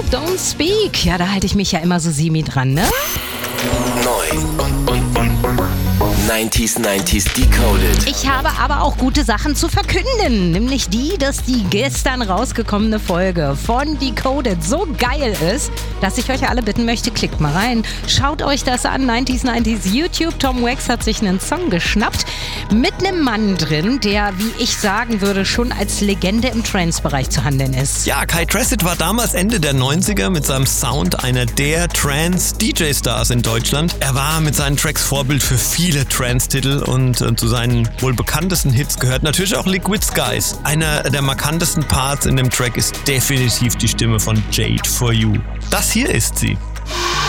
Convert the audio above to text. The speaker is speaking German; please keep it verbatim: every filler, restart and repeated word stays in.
Don't Speak. Ja, da halte ich mich ja immer so semi dran, ne? neun. neunziger neunziger Decoded. Ich habe aber auch gute Sachen zu verkünden, nämlich die, dass die gestern rausgekommene Folge von Decoded so geil ist, dass ich euch alle bitten möchte, klickt mal rein, schaut euch das an, neunziger neunziger YouTube. Tom Wax hat sich einen Song geschnappt mit einem Mann drin, der, wie ich sagen würde, schon als Legende im Trance-Bereich zu handeln ist. Ja, Kai Tracid war damals Ende der neunziger mit seinem Sound einer der Trance-D J-Stars in Deutschland. Er war mit seinen Tracks Vorbild für viele Trance-Titel und äh, zu seinen wohl bekanntesten Hits gehört natürlich auch Liquid Skies. Einer der markantesten Parts in dem Track ist definitiv die Stimme von Jade For You. Das hier ist sie.